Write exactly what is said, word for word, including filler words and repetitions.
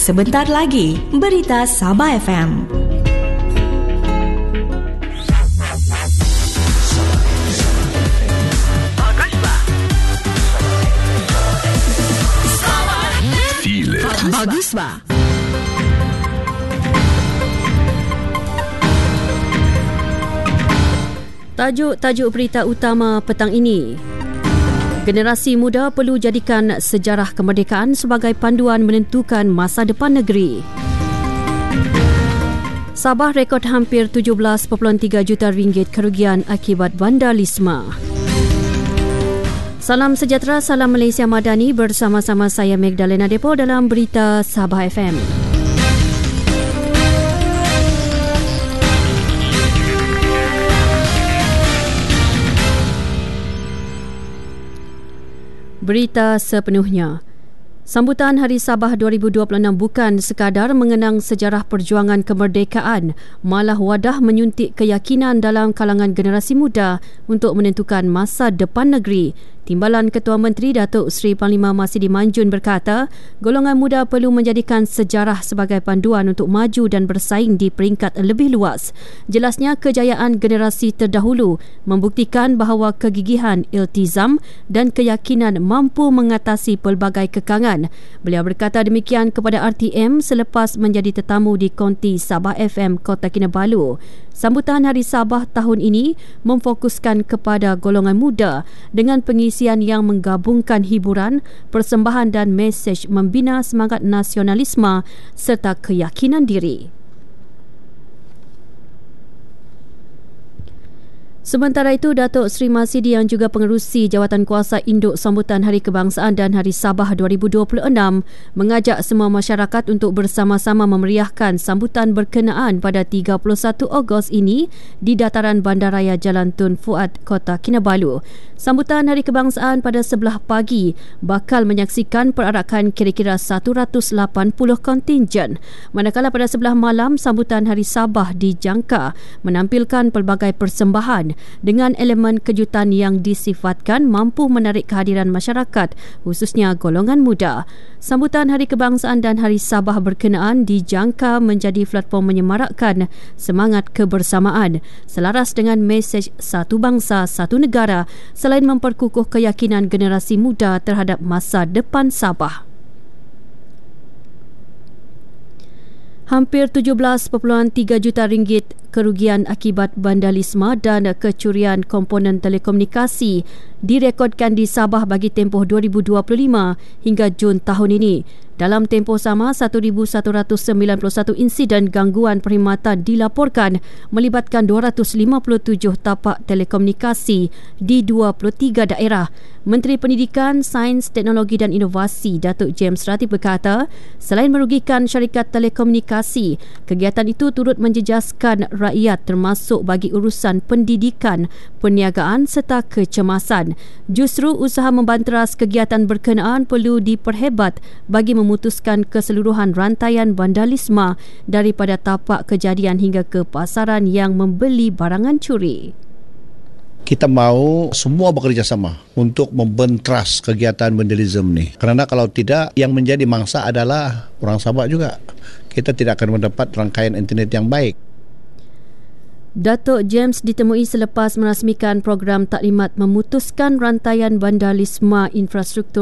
Sebentar lagi, Berita Sabah F M. Baguslah. Tajuk-tajuk berita utama petang ini. Generasi muda perlu jadikan sejarah kemerdekaan sebagai panduan menentukan masa depan negeri. Sabah rekod hampir tujuh belas perpuluhan tiga juta ringgit kerugian akibat vandalisme. Salam sejahtera, salam Malaysia Madani, bersama-sama saya Magdalena Depo dalam Berita Sabah F M. Berita sepenuhnya. Sambutan Hari Sabah dua ribu dua puluh enam bukan sekadar mengenang sejarah perjuangan kemerdekaan, malah wadah menyuntik keyakinan dalam kalangan generasi muda untuk menentukan masa depan negeri. Timbalan Ketua Menteri Datuk Seri Panglima Masidi Manjun berkata, golongan muda perlu menjadikan sejarah sebagai panduan untuk maju dan bersaing di peringkat lebih luas. Jelasnya, kejayaan generasi terdahulu membuktikan bahawa kegigihan, iltizam dan keyakinan mampu mengatasi pelbagai kekangan. Beliau berkata demikian kepada R T M selepas menjadi tetamu di Konti Sabah F M Kota Kinabalu. Sambutan Hari Sabah tahun ini memfokuskan kepada golongan muda dengan pengisian yang menggabungkan hiburan, persembahan dan mesej membina semangat nasionalisme serta keyakinan diri. Sementara itu, Datuk Seri Masidi yang juga pengerusi Jawatan Kuasa Induk Sambutan Hari Kebangsaan dan Hari Sabah dua ribu dua puluh enam mengajak semua masyarakat untuk bersama-sama memeriahkan sambutan berkenaan pada tiga puluh satu Ogos ini di dataran Bandaraya Jalan Tun Fuad, Kota Kinabalu. Sambutan Hari Kebangsaan pada sebelah pagi bakal menyaksikan perarakan kira-kira seratus lapan puluh kontingen, manakala pada sebelah malam sambutan Hari Sabah dijangka menampilkan pelbagai persembahan dengan elemen kejutan yang disifatkan mampu menarik kehadiran masyarakat, khususnya golongan muda. Sambutan Hari Kebangsaan dan Hari Sabah berkenaan dijangka menjadi platform menyemarakkan semangat kebersamaan selaras dengan mesej satu bangsa, satu negara, selain memperkukuh keyakinan generasi muda terhadap masa depan Sabah. Hampir tujuh belas perpuluhan tiga juta ringgit kerugian akibat vandalisme dan kecurian komponen telekomunikasi direkodkan di Sabah bagi tempoh dua ribu dua puluh lima hingga Jun tahun ini. Dalam tempoh sama, seribu satu ratus sembilan puluh satu insiden gangguan perkhidmatan dilaporkan melibatkan dua ratus lima puluh tujuh tapak telekomunikasi di dua puluh tiga daerah. Menteri Pendidikan, Sains, Teknologi dan Inovasi Datuk James Ratib berkata, selain merugikan syarikat telekomunikasi, kegiatan itu turut menjejaskan rakyat termasuk bagi urusan pendidikan, perniagaan serta kecemasan. Justru usaha membanteras kegiatan berkenaan perlu diperhebat bagi memutuskan keseluruhan rantaian vandalisme daripada tapak kejadian hingga ke pasaran yang membeli barangan curi. Kita mahu semua bekerjasama untuk membenteras kegiatan vandalisme ni. Kerana kalau tidak, yang menjadi mangsa adalah orang Sabah juga. Kita tidak akan mendapat rangkaian internet yang baik. Datuk James ditemui selepas merasmikan program taklimat memutuskan rantaian vandalisme infrastruktur